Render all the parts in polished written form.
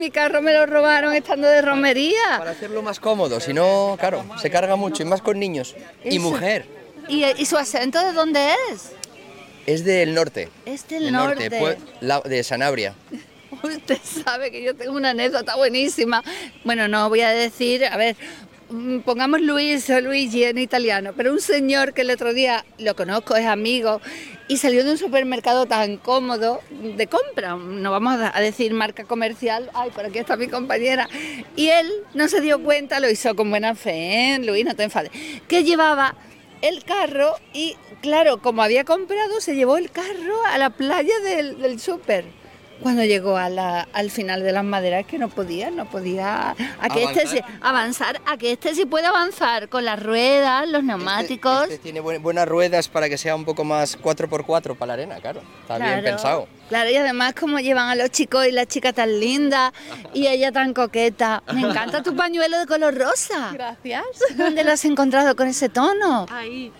Mi carro me lo robaron estando de romería. Para hacerlo más cómodo, si no, claro, se carga mucho y más con niños. Y Eso. mujer. ¿Y su acento de dónde es? Es del norte. Es del norte. De Sanabria. Usted sabe que yo tengo una anécdota buenísima. Bueno, no voy a decir, a ver, pongamos Luis o Luigi en italiano, pero un señor que el otro día lo conozco, es amigo, y salió de un supermercado tan cómodo de compra, no vamos a decir marca comercial, ay, por aquí está mi compañera, y él no se dio cuenta, lo hizo con buena fe, ¿eh? Luis, no te enfades, que llevaba el carro y, claro, como había comprado, se llevó el carro a la playa del súper. Cuando llegó al final de las maderas, que no podía, a que avanzar, a que este sí puede avanzar con las ruedas, los neumáticos. Este tiene buenas ruedas para que sea un poco más 4x4 para la arena, claro, está bien pensado. Claro, y además como llevan a los chicos y la chica tan linda y ella tan coqueta. Me encanta tu pañuelo de color rosa. Gracias. ¿Dónde lo has encontrado con ese tono? Ahí,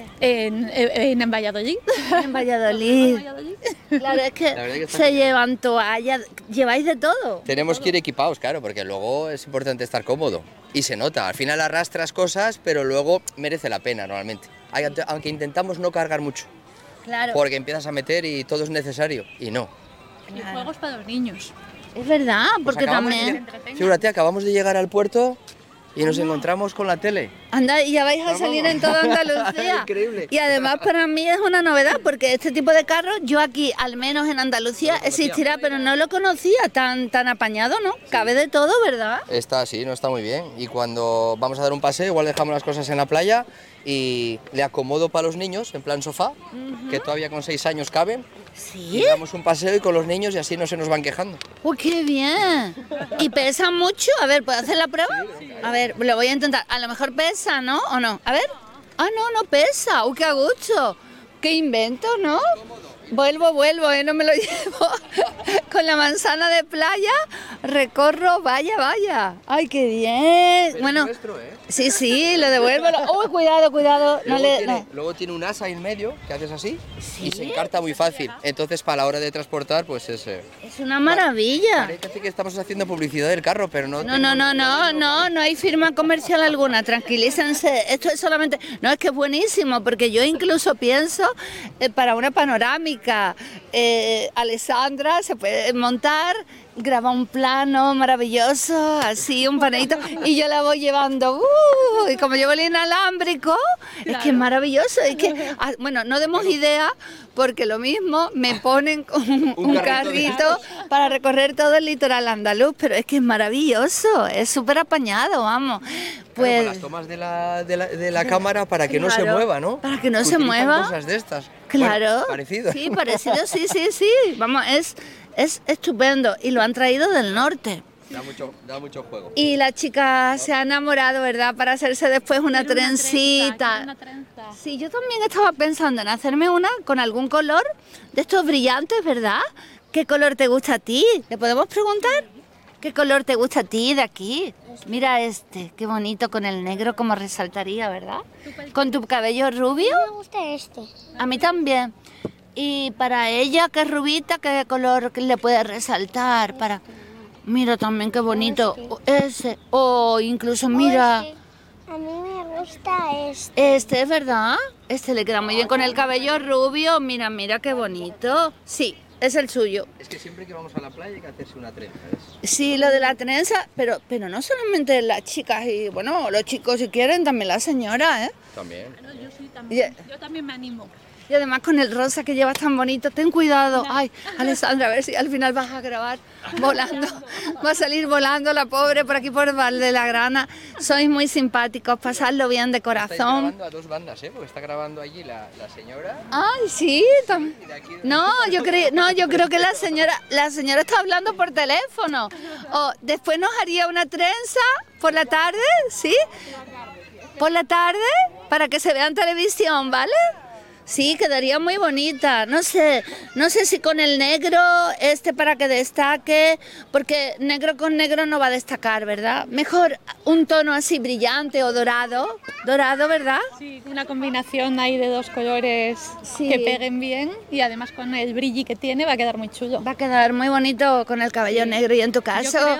en Valladolid. En Valladolid. Claro, es que se llevan toallas, lleváis de todo. Tenemos que ir equipados, claro, porque luego es importante estar cómodo. Y se nota, al final arrastras cosas, pero luego merece la pena normalmente. Aunque intentamos no cargar mucho. Claro. Porque empiezas a meter y todo es necesario, y no. Y juegos para los niños. Es verdad, porque también... Fíjate, acabamos de llegar al puerto y nos encontramos con la tele. Anda, y ya vais a salir en toda Andalucía. Increíble. Y además para mí es una novedad, porque este tipo de carros, yo aquí, al menos en Andalucía, existirá, pero no lo conocía tan apañado, ¿no? Sí. Cabe de todo, ¿verdad? Está, sí, no está muy bien. Y cuando vamos a dar un paseo, igual dejamos las cosas en la playa y le acomodo para los niños, en plan sofá, que todavía con 6 años caben. ¿Sí? Y damos un paseo y con los niños y así no se nos van quejando. ¡Uy, qué bien! ¿Y pesa mucho? A ver, ¿puedo hacer la prueba? A ver, lo voy a intentar. A lo mejor pesa, ¿no? ¿O no? A ver. Ah, no pesa. ¡Uy, qué a gusto! ¡Qué invento!, ¿no? Vuelvo, no me lo llevo. Con la manzana de playa recorro, vaya. ¡Ay, qué bien! Pero bueno, es nuestro, ¿eh? Sí, lo devuelvo. ¡Uy, cuidado! Luego tiene un asa en medio, que haces así, ¿Sí? y se encarta muy fácil. Entonces, para la hora de transportar, pues es... Es una maravilla. Parece que estamos haciendo publicidad del carro, pero no... No hay firma comercial alguna, tranquilícense. Esto es solamente... No, es que es buenísimo, porque yo incluso pienso para una panorámica. Alessandra se puede montar, graba un plano maravilloso, así, un paneito, y yo la voy llevando, y como llevo el inalámbrico, claro. Es que es maravilloso, es que, bueno, no demos idea, porque lo mismo me ponen un carrito para recorrer todo el litoral andaluz, pero es que es maravilloso, es súper apañado, vamos. Pues claro, las tomas de la cámara para que no se mueva, ¿no? Para que no se mueva. Cosas de estas. Claro. Bueno, parecido. Sí, parecido, sí. Vamos, es estupendo. Y lo han traído del norte. Da mucho juego. Y la chica se ha enamorado, ¿verdad? Para hacerse después una trencita. Una trenza. Sí, yo también estaba pensando en hacerme una con algún color de estos brillantes, ¿verdad? ¿Qué color te gusta a ti? ¿Le podemos preguntar? ¿Qué color te gusta a ti de aquí? Mira este, qué bonito con el negro, como resaltaría, ¿verdad? ¿Con tu cabello rubio? Me gusta este. A mí también. Y para ella, que es rubita, ¿qué color le puede resaltar? Mira también qué bonito. Ese. O incluso, mira. A mí me gusta este. Este, ¿es verdad? Este le queda muy bien con el cabello rubio. Mira qué bonito. Sí. Es el suyo. Es que siempre que vamos a la playa hay que hacerse una trenza, ¿ves? Sí, lo de la trenza, pero no solamente las chicas y, bueno, los chicos si quieren, también la señora, ¿eh? También. Bueno, yo sí, también. Yo también me animo. Y además con el rosa que llevas tan bonito, ten cuidado. Ay, Alessandra, a ver si al final vas a grabar volando. Va a salir volando la pobre por aquí por Valdegrana. Sois muy simpáticos, pasadlo bien de corazón. Estáis grabando a dos bandas, ¿eh? Porque está grabando allí la señora. Ay, sí. No, yo creo que la señora está hablando por teléfono. O después nos haría una trenza por la tarde, ¿sí? Por la tarde, para que se vea en televisión, ¿vale? Sí, quedaría muy bonita. No sé si con el negro para que destaque, porque negro con negro no va a destacar, ¿verdad? Mejor un tono así brillante o dorado, ¿verdad? Sí, una combinación ahí de dos colores que peguen bien y además con el brilli que tiene va a quedar muy chulo. Va a quedar muy bonito con el cabello negro. Y en tu caso,